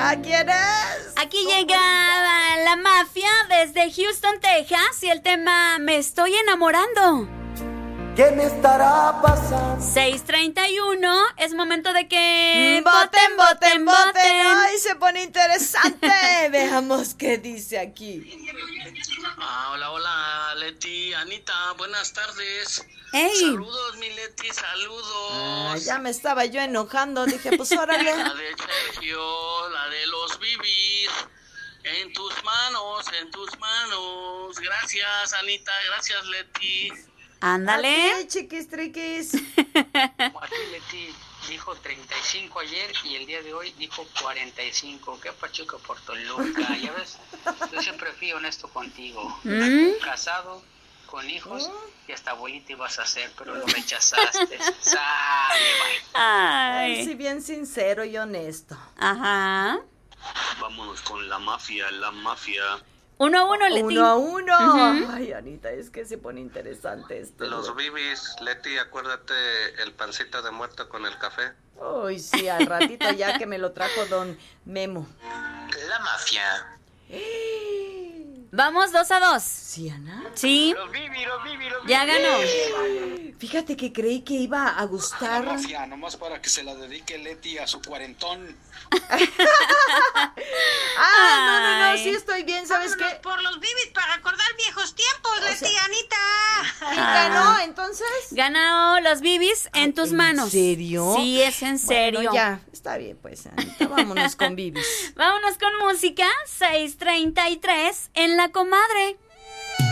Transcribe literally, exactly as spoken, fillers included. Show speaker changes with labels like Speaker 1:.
Speaker 1: Anita, ¿quién es?
Speaker 2: Aquí llega la mafia desde Houston, Texas, y el tema Me estoy enamorando.
Speaker 3: ¿Qué me estará pasando?
Speaker 2: seis treinta y uno, es momento de que...
Speaker 1: ¡Voten, voten, voten! ¡Ay, se pone interesante! Veamos qué dice aquí.
Speaker 4: Ah, hola, hola, Leti, Anita, buenas tardes.
Speaker 2: ¡Ey!
Speaker 4: Saludos, mi Leti, saludos.
Speaker 1: Ah, ya me estaba yo enojando, dije, pues órale.
Speaker 4: La de Sergio, la de los bibis. En tus manos, en tus manos. Gracias, Anita, gracias, Leti.
Speaker 2: Ándale.
Speaker 1: Aquí, chiquis, triquis.
Speaker 5: Aquí Leti dijo treinta y cinco ayer y el día de hoy dijo cuarenta y cinco. Qué pachuca por Toluca. Ya ves, yo siempre fui honesto contigo.
Speaker 2: ¿Mm?
Speaker 5: Casado, con hijos y hasta abuelita ibas a ser, pero lo rechazaste. Sale, bye.
Speaker 1: Ay,
Speaker 2: Ay.
Speaker 1: sí, bien sincero y honesto.
Speaker 2: Ajá.
Speaker 4: Vámonos con la mafia, la mafia.
Speaker 2: Uno a uno, Leti.
Speaker 1: Uno a uno.
Speaker 2: Ujú.
Speaker 1: Ay, Anita, es que se pone interesante esto.
Speaker 4: Los bibis, Leti, acuérdate el pancito de muerto con el café.
Speaker 1: Uy, sí, al ratito ya que me lo trajo don Memo.
Speaker 4: La mafia.
Speaker 2: Vamos dos a dos.
Speaker 1: ¿Sí, Ana?
Speaker 2: Sí,
Speaker 5: Los bibi, los bibi, los
Speaker 2: ya ganó.
Speaker 1: Fíjate que creí que iba a gustar.
Speaker 6: Mafia, nomás para que se la dedique Leti a su cuarentón.
Speaker 1: Ah, no, no, no,
Speaker 2: Ay.
Speaker 1: sí estoy bien, ¿sabes qué?
Speaker 7: Por los bibis para recordar viejos tiempos,
Speaker 1: O
Speaker 7: Leti,
Speaker 1: sea-
Speaker 7: Anita.
Speaker 1: ¿Y ganó entonces?
Speaker 2: Ganó los bibis en tus
Speaker 1: ¿en
Speaker 2: manos.
Speaker 1: serio?
Speaker 2: Sí, es en serio.
Speaker 1: Bueno, ya, está bien, pues, Anita, vámonos con bibis.
Speaker 2: Vámonos con música. seis treinta y tres en La Comadre.